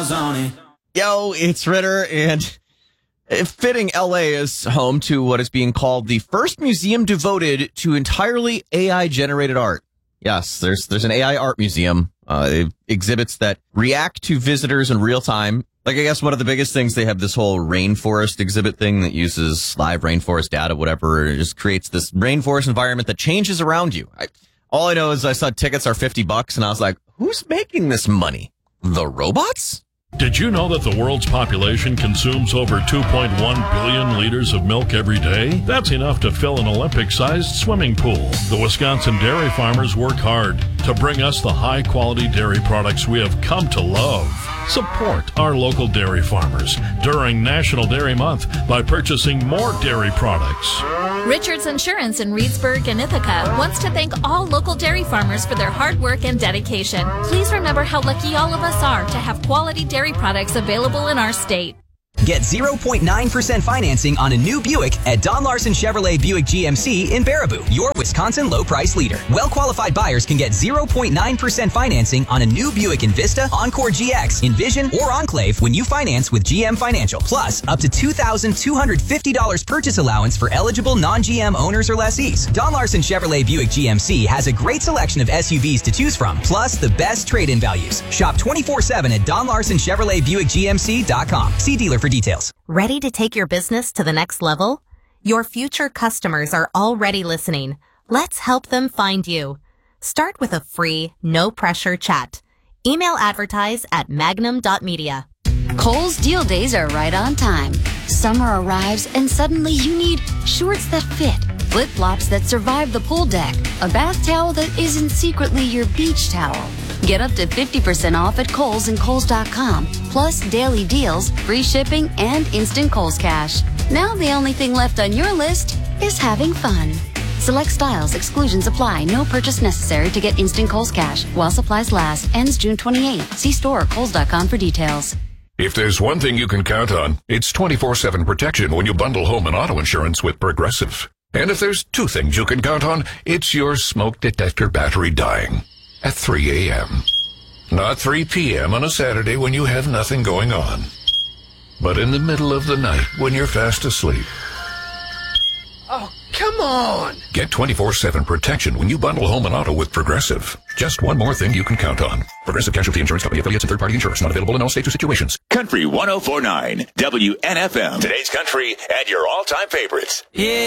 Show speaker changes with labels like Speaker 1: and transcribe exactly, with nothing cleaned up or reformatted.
Speaker 1: miles on it.
Speaker 2: Yo, it's Ritter, and fitting L A is home to what is being called the first museum devoted to entirely A I-generated art. Yes, there's there's an A I art museum, uh, exhibits that react to visitors in real time. Like, I guess one of the biggest things, they have this whole rainforest exhibit thing that uses live rainforest data, whatever. It just creates this rainforest environment that changes around you. I, all I know is I saw tickets are fifty bucks, and I was like, who's making this money? The robots?
Speaker 3: Did you know that the world's population consumes over two point one billion liters of milk every day? That's enough to fill an Olympic-sized swimming pool. The Wisconsin dairy farmers work hard to bring us the high-quality dairy products we have come to love. Support our local dairy farmers during National Dairy Month by purchasing more dairy products.
Speaker 4: Richards Insurance in Reedsburg and Ithaca wants to thank all local dairy farmers for their hard work and dedication. Please remember how lucky all of us are to have quality dairy products available in our state.
Speaker 5: Get zero point nine percent financing on a new Buick at Don Larson Chevrolet Buick G M C in Baraboo, your Wisconsin low price leader. Well-qualified buyers can get zero point nine percent financing on a new Buick Envista, Encore G X, Envision, or Enclave when you finance with G M Financial. Plus, up to two thousand two hundred fifty dollars purchase allowance for eligible non-G M owners or lessees. Don Larson Chevrolet Buick G M C has a great selection of S U Vs to choose from, plus the best trade-in values. Shop twenty-four seven at Don Larson Chevrolet Buick G M C dot com. See dealer for details.
Speaker 6: Ready to take your business to the next level? Your future customers are already listening. Let's help them find you. Start with a free, no-pressure chat. Email advertise at magnum dot media.
Speaker 7: Kohl's deal days are right on time. Summer arrives and suddenly you need shorts that fit, flip-flops that survive the pool deck, a bath towel that isn't secretly your beach towel. Get up to fifty percent off at Kohl's and Kohl's dot com, plus daily deals, free shipping, and instant Kohl's Cash. Now the only thing left on your list is having fun. Select styles, exclusions apply, no purchase necessary to get instant Kohl's Cash while supplies last. Ends June twenty-eighth. See store or Kohl's dot com for details.
Speaker 8: If there's one thing you can count on, it's twenty-four seven protection when you bundle home and auto insurance with Progressive. And if there's two things you can count on, it's your smoke detector battery dying at three a.m. Not three p.m. on a Saturday when you have nothing going on, but in the middle of the night when you're fast asleep.
Speaker 9: Oh, come on!
Speaker 8: Get twenty-four seven protection when you bundle home and auto with Progressive. Just one more thing you can count on. Progressive Casualty Insurance Company, affiliates, and third-party insurance. Not available in all states or situations.
Speaker 10: Country one oh four point nine W N F M. Today's country and your all-time favorites.
Speaker 1: Yeah.